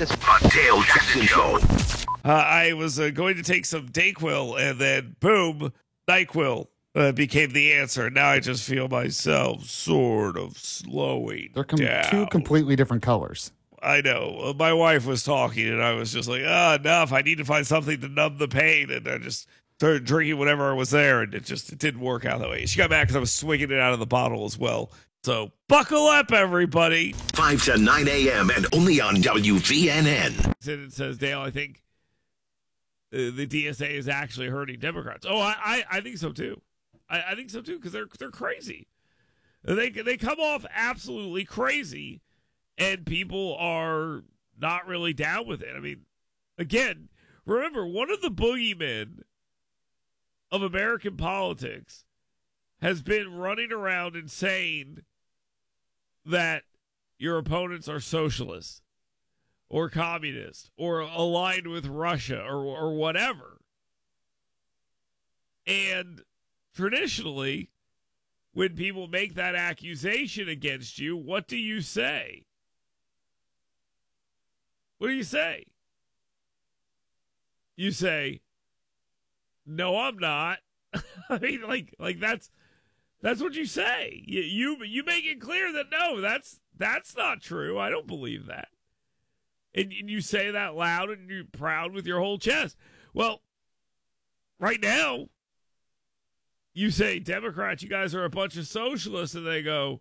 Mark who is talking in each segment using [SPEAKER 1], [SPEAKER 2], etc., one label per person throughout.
[SPEAKER 1] this.
[SPEAKER 2] Dale Jackson Show.
[SPEAKER 3] I was going to take some Dayquil, and then boom, NyQuil became the answer. Now I just feel myself sort of slowing
[SPEAKER 4] They're
[SPEAKER 3] down.
[SPEAKER 4] two completely different colors.
[SPEAKER 3] I know. My wife was talking, and I was just like, enough. I need to find something to numb the pain. And I just started drinking whatever was there, and it didn't work out that way. She got mad because I was swinging it out of the bottle as well. So buckle up, everybody.
[SPEAKER 2] 5 to 9 a.m. and only on WVNN.
[SPEAKER 3] It says, Dale, I think the DSA is actually hurting Democrats. Oh, I think so, too. I think so, too, because they're crazy. They come off absolutely crazy, and people are not really down with it. I mean, again, remember, one of the boogeymen of American politics has been running around and saying that your opponents are socialists or communists or aligned with Russia or whatever. And traditionally, when people make that accusation against you, what do you say? What do you say? You say, no, I'm not. I mean, like that's what you say. You make it clear that no, that's not true. I don't believe that. And you say that loud and you're proud with your whole chest. Well, right now, you say, Democrats, you guys are a bunch of socialists, and they go,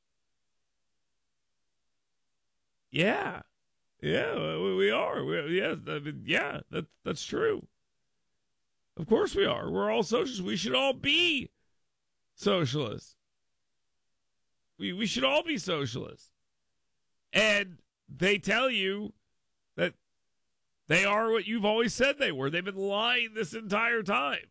[SPEAKER 3] yeah, we are. That's true. Of course we are. We're all socialists. We should all be socialists. We should all be socialists. And they tell you that they are what you've always said they were. They've been lying this entire time.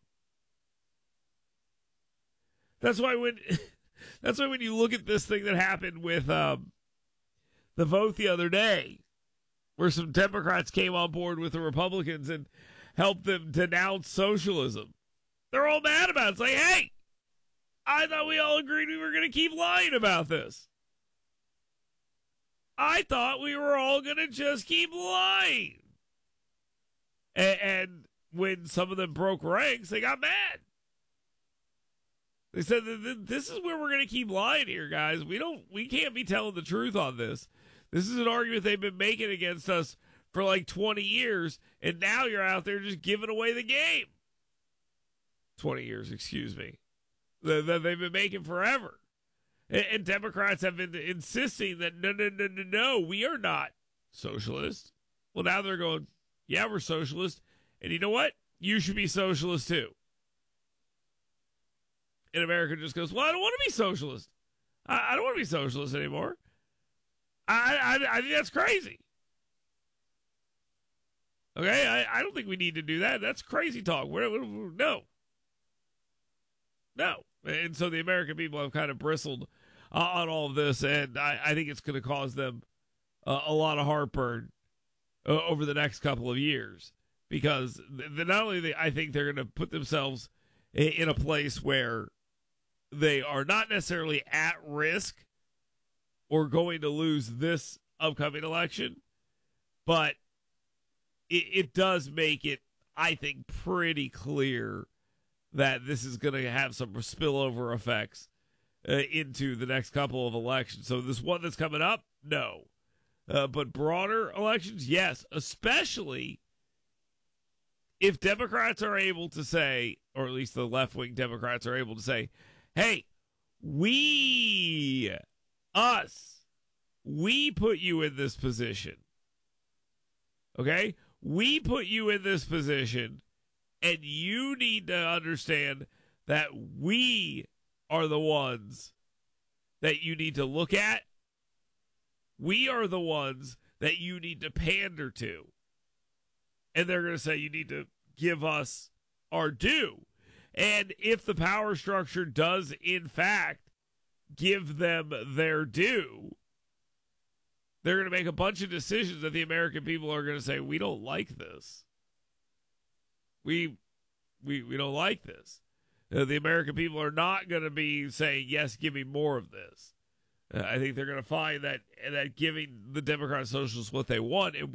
[SPEAKER 3] That's why when you look at this thing that happened with the vote the other day, where some Democrats came on board with the Republicans and helped them denounce socialism, they're all mad about it. It's like, hey, I thought we all agreed we were going to keep lying about this. I thought we were all going to just keep lying. And when some of them broke ranks, they got mad. They said, this is where we're going to keep lying here, guys. We can't be telling the truth on this. This is an argument they've been making against us for like 20 years, and now you're out there just giving away the game. 20 years, excuse me. That they've been making forever. And Democrats have been insisting that no, we are not socialist. Well, now they're going, yeah, we're socialist. And you know what? You should be socialist too. And America just goes, well, I don't want to be socialist. I don't want to be socialist anymore. I think that's crazy. Okay? I don't think we need to do that. That's crazy talk. No. And so the American people have kind of bristled on all of this, and I think it's going to cause them a lot of heartburn over the next couple of years, because not only I think they're going to put themselves in a place where they are not necessarily at risk or going to lose this upcoming election, but it does make it, I think, pretty clear that this is going to have some spillover effects into the next couple of elections. So this one that's coming up, no. But broader elections, yes, especially if Democrats are able to say, or at least the left-wing Democrats are able to say, hey, we put you in this position. Okay? We put you in this position, and you need to understand that we are the ones that you need to look at. We are the ones that you need to pander to. And they're going to say you need to give us our due. And if the power structure does, in fact, give them their due, they're going to make a bunch of decisions that the American people are going to say, we don't like this. We don't like this. The American people are not going to be saying, yes, give me more of this. I think they're going to find that giving the Democrat Socialists what they want,